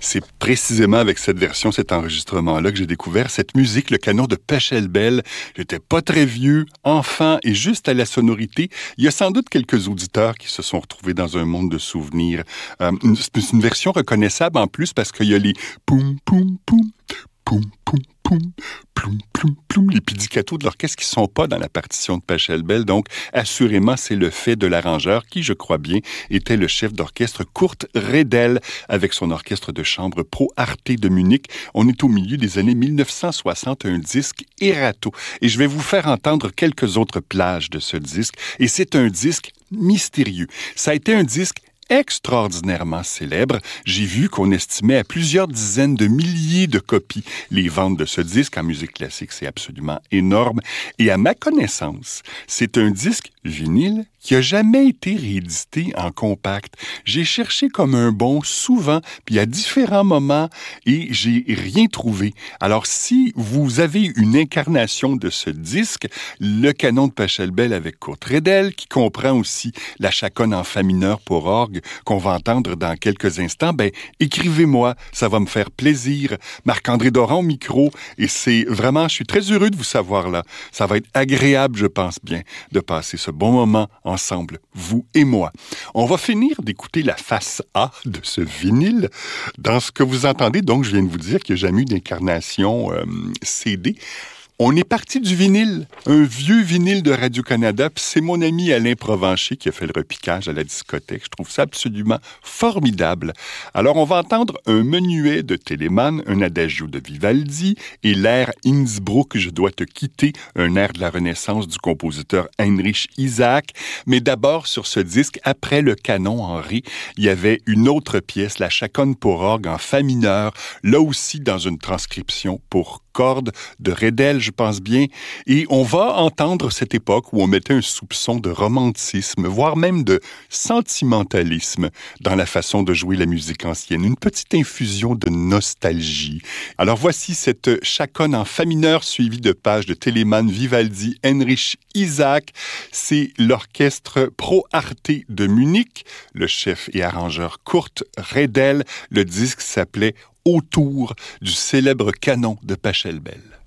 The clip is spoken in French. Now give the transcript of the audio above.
c'est précisément avec cette version, cet enregistrement-là que j'ai découvert cette musique, le canon de Pachelbel. J'étais pas très vieux, enfant, et juste à la sonorité, il y a sans doute quelques auditeurs qui se sont retrouvés dans un monde de souvenirs. C'est une version reconnaissable en plus parce qu'il y a les poum, poum, poum, poum, poum, poum, ploum, ploum, ploum, les pizzicatos de l'orchestre qui ne sont pas dans la partition de Pachelbel. Donc, assurément, c'est le fait de l'arrangeur qui, je crois bien, était le chef d'orchestre Kurt Redel avec son orchestre de chambre Pro Arte de Munich. On est au milieu des années 1960, un disque Erato. Et je vais vous faire entendre quelques autres plages de ce disque. Et c'est un disque mystérieux. Ça a été un disque extraordinairement célèbre. J'ai vu qu'on estimait à plusieurs dizaines de milliers de copies les ventes de ce disque. En musique classique, c'est absolument énorme. Et à ma connaissance, c'est un disque vinyle qui a jamais été réédité en compact. J'ai cherché comme un bon souvent, puis à différents moments, et j'ai rien trouvé. Alors, si vous avez une incarnation de ce disque, le canon de Pachelbel avec Kurt Redel, qui comprend aussi la chaconne en fa mineur pour orgue, qu'on va entendre dans quelques instants, écrivez-moi, ça va me faire plaisir. Marc-André Doran au micro, et c'est vraiment, je suis très heureux de vous savoir là. Ça va être agréable, je pense bien, de passer ce bon moment ensemble, vous et moi. On va finir d'écouter la face A de ce vinyle. Dans ce que vous entendez, donc, je viens de vous dire qu'il n'y a jamais eu d'incarnation CD. On est parti du vinyle, un vieux vinyle de Radio-Canada, puis c'est mon ami Alain Provencher qui a fait le repiquage à la discothèque. Je trouve ça absolument formidable. Alors, on va entendre un menuet de Telemann, un adagio de Vivaldi et l'air Innsbruck, je dois te quitter, un air de la Renaissance du compositeur Heinrich Isaac. Mais d'abord, sur ce disque, après le canon en ré, il y avait une autre pièce, la chaconne pour orgue en fa mineur, là aussi dans une transcription pour cordes de Redel, je pense bien. Et on va entendre cette époque où on mettait un soupçon de romantisme, voire même de sentimentalisme dans la façon de jouer la musique ancienne. Une petite infusion de nostalgie. Alors voici cette chaconne en fa mineur suivie de pages de Telemann, Vivaldi, Heinrich Isaac. C'est l'orchestre Pro Arte de Munich, le chef et arrangeur Kurt Redel. Le disque s'appelait Autour du célèbre canon de Pachelbel.